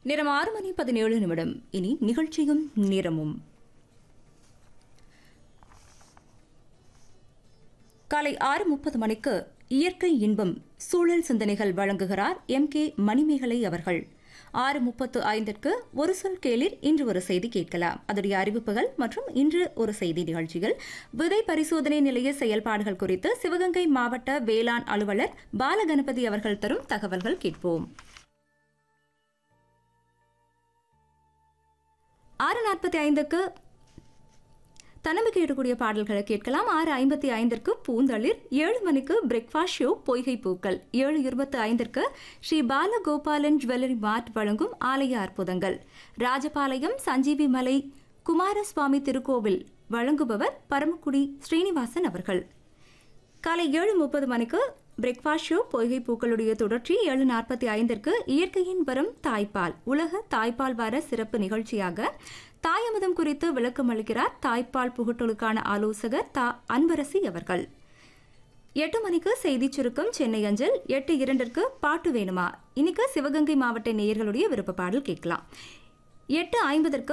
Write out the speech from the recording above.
நேரம் 6:17. இனி நிகழ்ச்சியும் நேரமும். காலை 6:30 இயற்கை இன்பம் சூழல் சிந்தனைகள் வழங்குகிறார் M.K. மணிமேகலை அவர்கள். 6:35 ஒரு சொல் கேளிர், இன்று ஒரு செய்தி கேட்கலாம். அதோடைய அறிவிப்புகள் மற்றும் இன்று ஒரு செய்தி நிகழ்ச்சிகள், விதை பரிசோதனை நிலைய செயல்பாடுகள் குறித்து சிவகங்கை மாவட்ட வேளாண் அலுவலர் பாலகணபதி அவர்கள் தரும் தகவல்கள் கேட்போம். 6:45 தன்னம்பிக்கை இருக்கக்கூடிய பாடல்களை கேட்கலாம். 6:55 பூந்தளிர், 7 மணிக்கு பிரேக்ஃபாஸ்ட் ஷோ பொய்கை பூக்கள், 7:25 ஸ்ரீ பாலகோபாலன் ஜுவல்லரி மார்ட் வழங்கும் ஆலய அற்புதங்கள், ராஜபாளையம் சஞ்சீவி மலை குமாரசுவாமி திருக்கோவில் வழங்குபவர் பரமக்குடி ஸ்ரீனிவாசன் அவர்கள். காலை 7:30 பிரேக்ஃபாஸ்ட் ஷோ பொய்கை பூக்களுடைய தொடர்ச்சி. 7:45 இயற்கையின் வரம் தாய்ப்பால், உலக தாய்ப்பால் வார சிறப்பு நிகழ்ச்சியாக தாயமுதம் குறித்து விளக்கம் அளிக்கிறார் தாய்ப்பால் புகட்டலுக்கான ஆலோசகர் அன்பரசி அவர்கள். 8 மணிக்கு செய்தி சுருக்கம் சென்னை அஞ்சல். 8:02 பாட்டு வேணுமா, இன்னைக்கு சிவகங்கை மாவட்ட நேயர்களுடைய விருப்ப பாடல் கேட்கலாம். 8:50